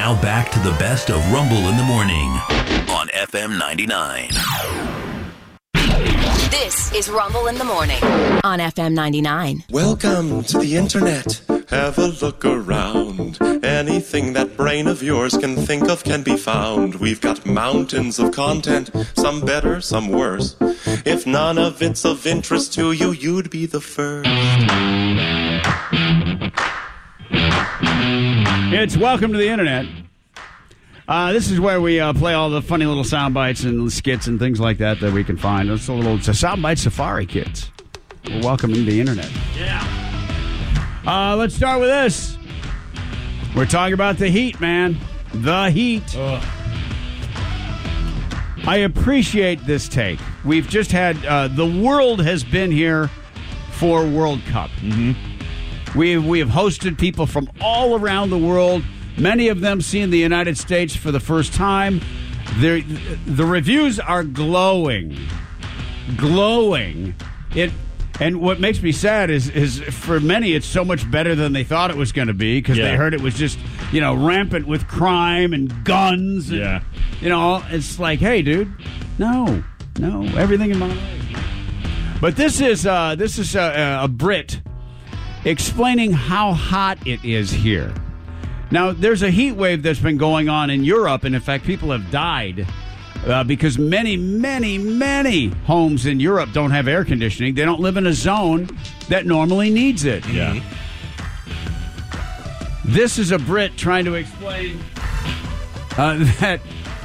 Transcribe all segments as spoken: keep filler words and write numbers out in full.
Now back to the best of Rumble in the Morning on F M ninety-nine. This is Rumble in the Morning on F M ninety-nine. Welcome to the internet. Have a look around. Anything that brain of yours can think of can be found. We've got mountains of content, some better, some worse. If none of it's of interest to you, you'd be the first. It's Welcome to the Internet. Uh, this is where we uh, play all the funny little sound bites and skits and things like that that we can find. It's a little it's a soundbite safari, kids. We're welcoming the Internet. Yeah. Uh, let's start with this. We're talking about the heat, man. The heat. Ugh. I appreciate this take. We've just had, uh, the world has been here for World Cup. Mm-hmm. We, we have hosted people from all around the world, many of them seeing the United States for the first time. They're, the reviews are glowing. Glowing. It... And what makes me sad is, is for many, it's so much better than they thought it was going to be because yeah. they heard it was just, you know, rampant with crime and guns. And, yeah. You know, it's like, hey, dude, no, no, everything in my life. But this is uh, this is a, a Brit explaining how hot it is here. Now, there's a heat wave that's been going on in Europe, and in fact, people have died. Uh, because many, many, many homes in Europe don't have air conditioning. They don't live in a zone that normally needs it. Yeah. This is a Brit trying to explain uh, that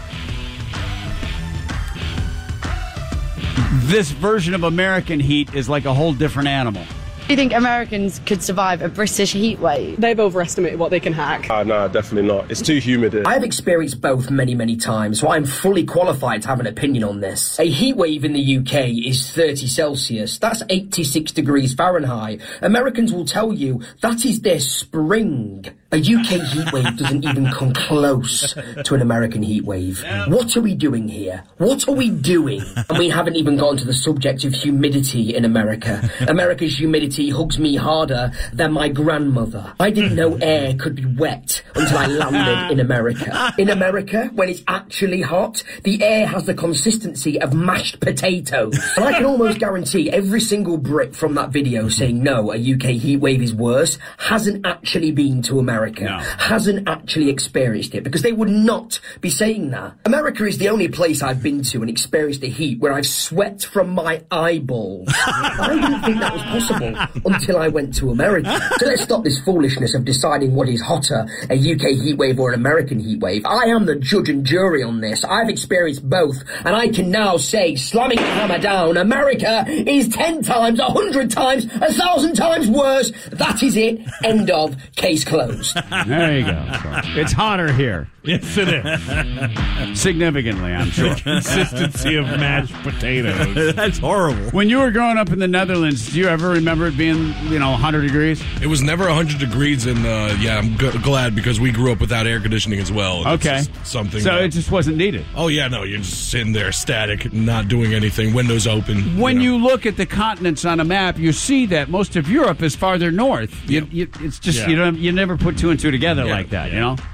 this version of American heat is like a whole different animal. Do you think Americans could survive a British heat wave? They've overestimated what they can hack. Uh, no, definitely not. It's too humid here. I've experienced both many, many times, so I'm fully qualified to have an opinion on this. A heat wave in the U K is thirty Celsius. That's eighty-six degrees Fahrenheit. Americans will tell you that is their spring. A U K heat wave doesn't even come close to an American heat wave. What are we doing here? What are we doing? And we haven't even gotten to the subject of humidity in America. America's humidity hugs me harder than my grandmother. I didn't know air could be wet until I landed in America. In America, when it's actually hot, the air has the consistency of mashed potatoes. And I can almost guarantee every single Brit from that video saying, no, a U K heat wave is worse, hasn't actually been to America. No. Hasn't actually experienced it, because they would not be saying that. America is the only place I've been to and experienced the heat where I've sweat from my eyeballs. I didn't think that was possible until I went to America. So let's stop this foolishness of deciding what is hotter, a U K heat wave or an American heat wave. I am the judge and jury on this. I've experienced both, and I can now say, slamming the hammer down, America is ten times, a hundred times, a thousand times worse. That is it. End of. Case closed. There you go. So, it's hotter here. Yes, it is. Significantly, I'm sure. Consistency of mashed potatoes. That's horrible. When you were growing up in the Netherlands, do you ever remember it being, you know, one hundred degrees? It was never one hundred degrees, and uh, yeah, I'm g- glad because we grew up without air conditioning as well. Okay. It's just something. So that, it just wasn't needed. Oh, yeah, no, you're just sitting there static, not doing anything, windows open. When you, know. you look at the continents on a map, you see that most of Europe is farther north. You, Yeah. you, it's just, Yeah. you don't, you never put two and two together Yeah. like that, Yeah. you know?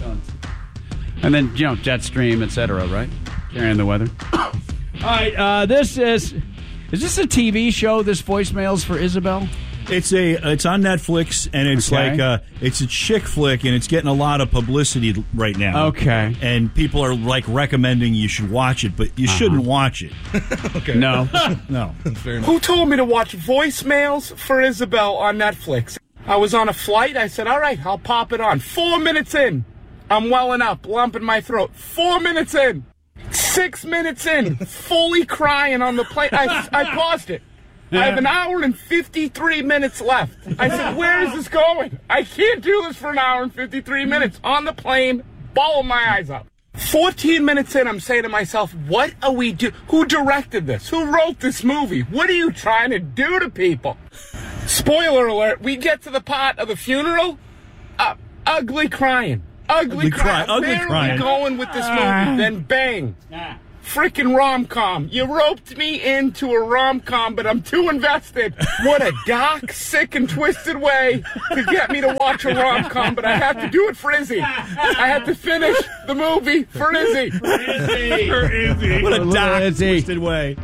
And then, you know, jet stream, et cetera, right? Carrying the weather. All right, uh, this is... Is this a T V show, this voicemails for Isabel? It's a it's on Netflix, and it's Okay. like a, it's a chick flick, and it's getting a lot of publicity right now. Okay. And people are like recommending you should watch it, but you uh-huh. shouldn't watch it. Okay. No. No. Fair enough. Who told me to watch voicemails for Isabel on Netflix? I was on a flight. I said, all right, I'll pop it on. Four minutes in. I'm welling up, lump in my throat. Four minutes in. Six minutes in. Fully crying on the plane. I, I paused it. I have an hour and fifty-three minutes left. I said, where is this going? I can't do this for an hour and fifty-three minutes. On the plane, bawling my eyes out. fourteen minutes in, I'm saying to myself, what are we do? Who directed this? Who wrote this movie? What are you trying to do to people? Spoiler alert, we get to the part of the funeral, uh, ugly crying. Ugly, Ugly crying. cry- ugly Where crying. are we going with this movie? Then bang. freaking rom-com. You roped me into a rom-com, but I'm too invested. What a dark, sick, and twisted way to get me to watch a rom-com, but I have to do it for Izzy. I have to finish the movie for Izzy. For Izzy. What a dark, Izzy. twisted way.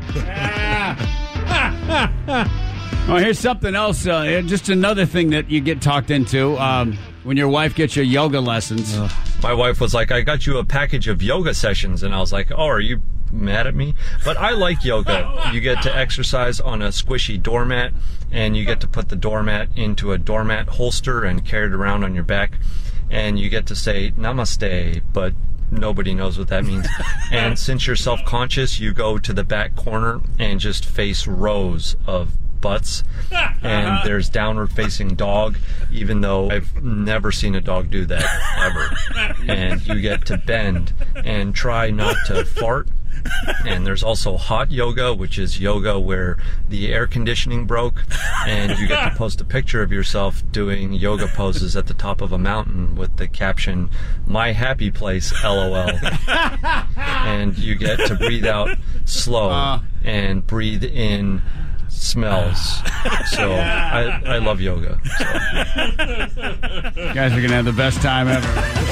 Well, here's something else. Uh, just another thing that you get talked into um, when your wife gets your yoga lessons. Uh, my wife was like, I got you a package of yoga sessions. And I was like, oh, are you mad at me? But I like yoga. You get to exercise on a squishy doormat, and you get to put the doormat into a doormat holster and carry it around on your back. And you get to say namaste, but nobody knows what that means. And since you're self-conscious, you go to the back corner and just face rows of butts, and there's downward facing dog, even though I've never seen a dog do that ever. And you get to bend and try not to fart. And there's also hot yoga, which is yoga where the air conditioning broke, and you get to post a picture of yourself doing yoga poses at the top of a mountain with the caption, "My happy place, LOL." And you get to breathe out slow uh. and breathe in smells. So I, I love yoga. So. You guys are going to have the best time ever.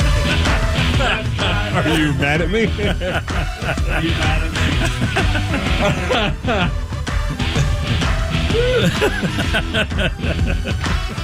Are you mad at me? Are you mad at me?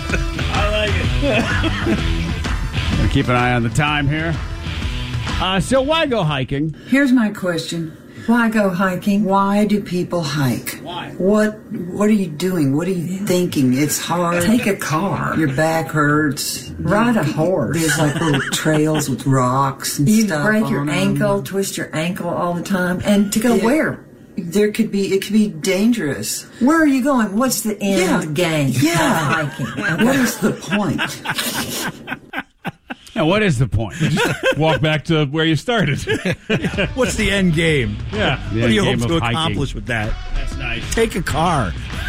I like it. We'll keep an eye on the time here. Uh, so why go hiking? Here's my question. Why go hiking? Why do people hike? Why? What What are you doing? What are you thinking? It's hard. Take a car. Your back hurts. Ride a horse. There's like little trails with rocks and You stuff. break your on ankle, them. twist your ankle all the time. And to go Yeah. where? There could be. It could be dangerous. Where are you going? What's the end Yeah. game Yeah. of hiking? Okay. What is the point? Now, what is the point? Walk back to where you started. What's the end game? Yeah. The What do you end hope game to of accomplish hiking. with that? That's nice. Take a car.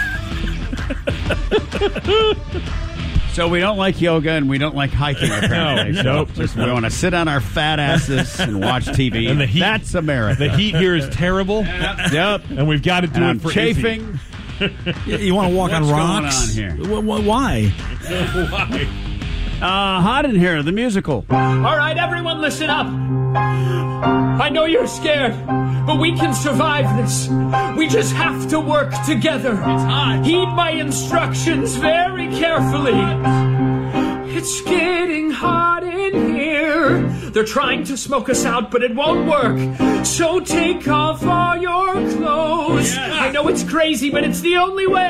So we don't like yoga and we don't like hiking, apparently. No, so nope. just we want to sit on our fat asses and watch T V. And the heat, That's America. The heat here is terrible. Yep. And we've got to do And it I'm for chafing. You, you want to walk What's on rocks? going on here? Wh- wh- why? Why? Uh, Hot in Here, the musical. All right, everyone, listen up. I know you're scared, but we can survive this. We just have to work together. It's hot. Heed my instructions very carefully. It's getting hot in here. They're trying to smoke us out, but it won't work. So take off all your clothes. Yeah. I know it's crazy, but it's the only way.